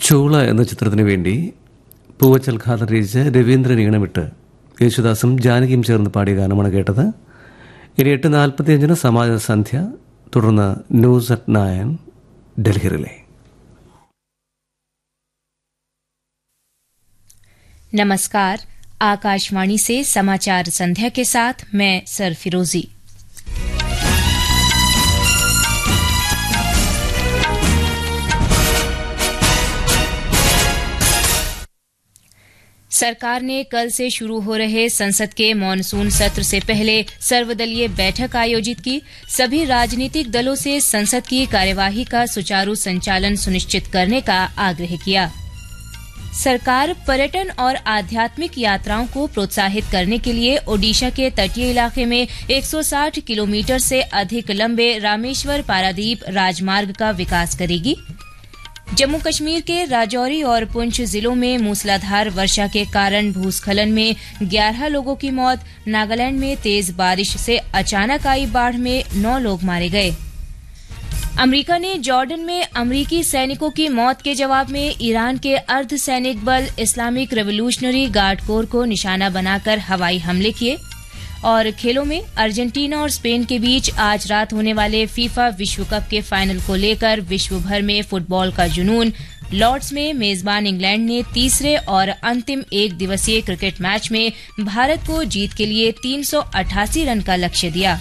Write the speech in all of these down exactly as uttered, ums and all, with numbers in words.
ചൂള എന്ന ചിത്രത്തിനു വേണ്ടി പൂവച്ചൽ ഖാദർ രചിച്ച് രവീന്ദ്രൻ ഈണമിട്ട് യേശുദാസും ജാനകിയും ചേർന്ന് പാടിയ ഗാനമാണ് കേട്ടത്. ഇനി എട്ട് നാൽപ്പത്തിയഞ്ചിന് സമാജ സന്ധ്യ, തുടർന്ന് news at nine Delhi relay. नमस्कार, आकाशवाणी से समाचार संध्या के साथ मैं सरफिरोजी। सरकार ने कल से शुरू हो रहे संसद के मॉनसून सत्र से पहले सर्वदलीय बैठक आयोजित की। सभी राजनीतिक दलों से संसद की कार्यवाही का सुचारू संचालन सुनिश्चित करने का आग्रह किया। सरकार पर्यटन और आध्यात्मिक यात्राओं को प्रोत्साहित करने के लिए ओडिशा के तटीय इलाके में एक सौ साठ किलोमीटर से अधिक लंबे रामेश्वर पारादीप राजमार्ग का विकास करेगी। जम्मू कश्मीर के राजौरी और पुंछ जिलों में मूसलाधार वर्षा के कारण भूस्खलन में ग्यारह लोगों की मौत। नागालैंड में तेज बारिश से अचानक आई बाढ़ में नौ लोग मारे गए। अमेरिका ने जॉर्डन में अमेरिकी सैनिकों की मौत के जवाब में ईरान के अर्धसैनिक बल इस्लामिक रेवोल्यूशनरी गार्ड कोर को निशाना बनाकर हवाई हमले किए। और खेलों में अर्जेंटीना और स्पेन के बीच आज रात होने वाले फीफा विश्व कप के फाइनल को लेकर विश्व भर में फुटबॉल का जुनून। लॉर्ड्स में मेजबान इंग्लैंड ने तीसरे और अंतिम एक दिवसीय क्रिकेट मैच में भारत को जीत के लिए तीन सौ अठासी रन का लक्ष्य दिया।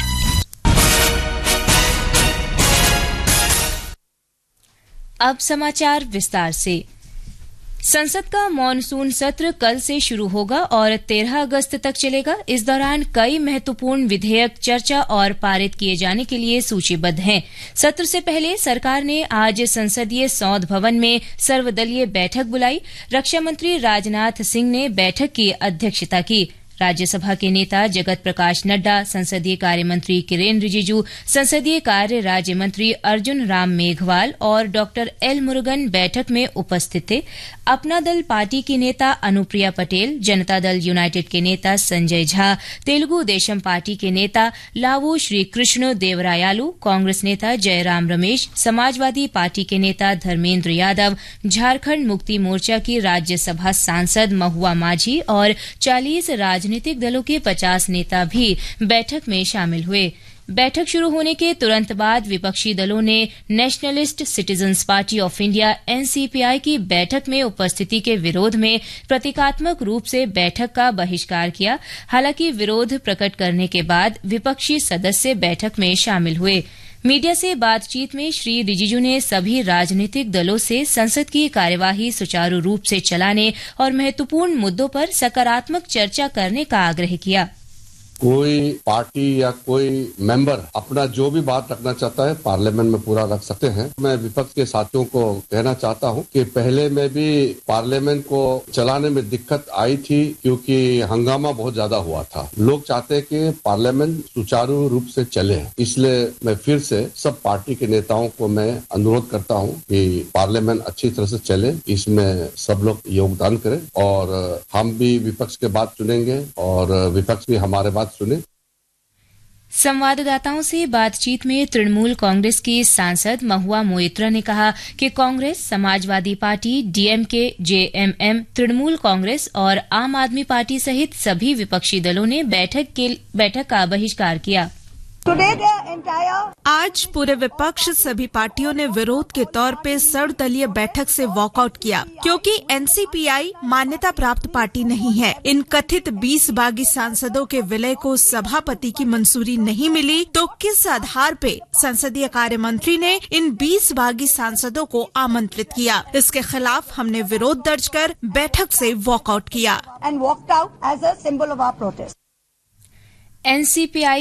अब समाचार विस्तार से। संसद का मॉनसून सत्र कल से शुरू होगा और तेरह अगस्त तक चलेगा। इस दौरान कई महत्वपूर्ण विधेयक चर्चा और पारित किए जाने के लिए सूचीबद्ध हैं। सत्र से पहले सरकार ने आज संसदीय सौध भवन में सर्वदलीय बैठक बुलाई। रक्षा मंत्री राजनाथ सिंह ने बैठक की अध्यक्षता की। राज्यसभा के नेता जगत प्रकाश नड्डा, संसदीय कार्य मंत्री किरेन रिजिजू, संसदीय कार्य राज्य मंत्री अर्जुन राम मेघवाल और डॉक्टर एल मुरुगन बैठक में उपस्थित थे। अपना दल पार्टी की नेता अनुप्रिया पटेल, जनता दल यूनाइटेड के नेता संजय झा, तेलुगु देशम पार्टी के नेता लावू श्रीकृष्ण देवरायालू, कांग्रेस नेता जयराम रमेश, समाजवादी पार्टी के नेता धर्मेंद्र यादव, झारखंड मुक्ति मोर्चा की राज्यसभा सांसद महुआ माझी और चालीस राजनीतिक दलों के पचास नेता भी बैठक में शामिल हुए। बैठक शुरू होने के तुरंत बाद विपक्षी दलों ने nationalist citizens party of India NCPI की बैठक में उपस्थिति के विरोध में प्रतीकात्मक रूप से बैठक का बहिष्कार किया। हालांकि विरोध प्रकट करने के बाद विपक्षी सदस्य बैठक में शामिल हुए। मीडिया से बातचीत में श्री रिजिजू ने सभी राजनीतिक दलों से संसद की कार्यवाही सुचारू रूप से चलाने और महत्वपूर्ण मुद्दों पर सकारात्मक चर्चा करने का आग्रह किया। कोई पार्टी या कोई मेंबर अपना जो भी बात रखना चाहता है पार्लियामेंट में पूरा रख सकते हैं। मैं विपक्ष के साथियों को कहना चाहता हूं कि पहले में भी पार्लियामेंट को चलाने में दिक्कत आई थी क्योंकि हंगामा बहुत ज्यादा हुआ था। लोग चाहते हैं कि पार्लियामेंट सुचारू रूप से चले, इसलिए मैं फिर से सब पार्टी के नेताओं को मैं अनुरोध करता हूं कि पार्लियामेंट अच्छी तरह से चले, इसमें सब लोग योगदान करें और हम भी विपक्ष के बात सुनेंगे और विपक्ष भी हमारे बात सुने। संवाददाताओं से बातचीत में तृणमूल कांग्रेस की सांसद महुआ मोइत्रा ने कहा कि Congress, Samajwadi party, DMK, JMM, Trinamool Congress और आम आदमी पार्टी सहित सभी विपक्षी दलों ने बैठक के बैठक का बहिष्कार किया। आज पूरे विपक्ष सभी पार्टियों ने विरोध के तौर पे सर्वदलीय बैठक से वॉकआउट किया क्योंकि एनसीपीआई मान्यता प्राप्त पार्टी नहीं है। इन कथित बीस बागी सांसदों के विलय को सभापति की मंजूरी नहीं मिली तो किस आधार पे संसदीय कार्य मंत्री ने इन बीस बागी सांसदों को आमंत्रित किया। इसके खिलाफ हमने विरोध दर्ज कर बैठक से वॉकआउट किया। एनसीपीआई